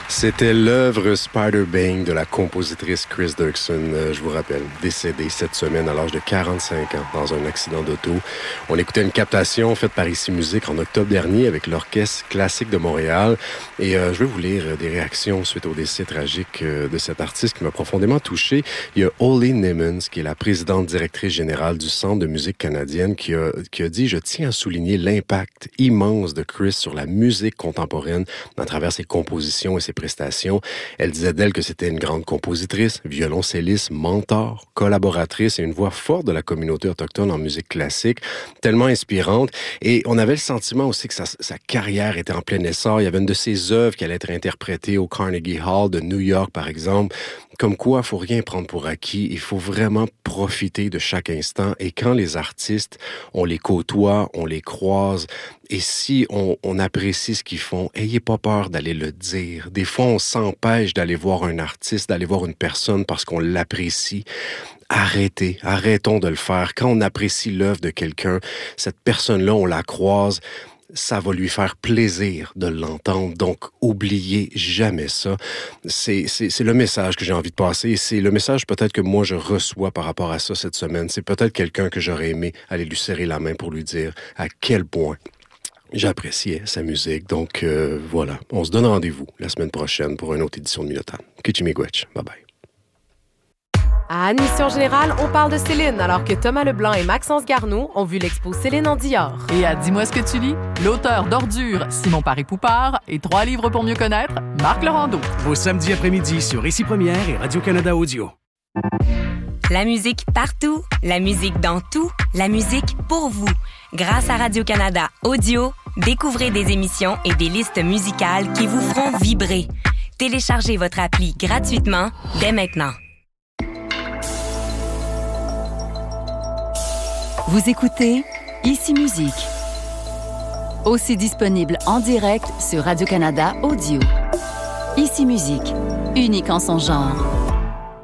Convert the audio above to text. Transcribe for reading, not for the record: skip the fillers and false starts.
C'était l'œuvre Spider-Bang de la compositrice Chris Dirksen, je vous rappelle, décédée cette semaine à l'âge de 45 ans dans un accident d'auto. On écoutait une captation faite par Ici Musique en octobre dernier avec l'Orchestre classique de Montréal. Et je vais vous lire des réactions suite au décès tragique de cet artiste qui m'a profondément touché. Il y a Holly Nimmons, qui est la présidente directrice générale du Centre de musique canadienne, qui a dit « Je tiens à souligner l'impact immense de Chris sur la musique contemporaine à travers ses compositions et ses prestations. Elle disait d'elle que c'était une grande compositrice, violoncelliste, mentor, collaboratrice et une voix forte de la communauté autochtone en musique classique, tellement inspirante. Et on avait le sentiment aussi que sa carrière était en plein essor. Il y avait une de ses œuvres qui allait être interprétée au Carnegie Hall de New York, par exemple. Comme quoi, il faut rien prendre pour acquis. Il faut vraiment profiter de chaque instant. Et quand les artistes, on les côtoie, on les croise, et si on apprécie ce qu'ils font, ayez pas peur d'aller le dire. Des fois, on s'empêche d'aller voir un artiste, d'aller voir une personne parce qu'on l'apprécie. Arrêtons de le faire. Quand on apprécie l'œuvre de quelqu'un, cette personne-là, on la croise, ça va lui faire plaisir de l'entendre. Donc, oubliez jamais ça. C'est le message que j'ai envie de passer. Et c'est le message peut-être que moi, je reçois par rapport à ça cette semaine. C'est peut-être quelqu'un que j'aurais aimé aller lui serrer la main pour lui dire à quel point j'appréciais sa musique. Donc, voilà. On se donne rendez-vous la semaine prochaine pour une autre édition de Minotaur. Kichimigwech. Bye-bye. À Admission Générale, on parle de Céline, alors que Thomas Leblanc et Maxence Garneau ont vu l'expo Céline en Dior. Et à Dis-moi ce que tu lis, l'auteur d'Ordures, Simon Paré-Poupard, et 3 livres pour mieux connaître, Marc Laurando. Vos samedis après-midi sur Ici Première et Radio-Canada Audio. La musique partout, la musique dans tout, la musique pour vous. Grâce à Radio-Canada Audio, découvrez des émissions et des listes musicales qui vous feront vibrer. Téléchargez votre appli gratuitement dès maintenant. Vous écoutez Ici Musique. Aussi disponible en direct sur Radio-Canada Audio. Ici Musique, unique en son genre.